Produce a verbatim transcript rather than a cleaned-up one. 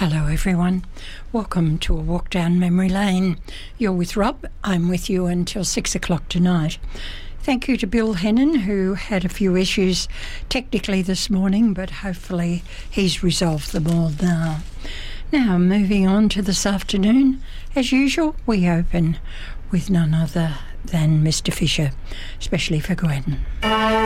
Hello everyone, welcome to a walk down memory lane. You're with Rob, I'm with you until six o'clock tonight. Thank you to Bill Hennon, who had a few issues technically this morning, but hopefully he's resolved them all now. Now, moving on to this afternoon, as usual, we open with none other than Mister Fisher, especially for Gwen.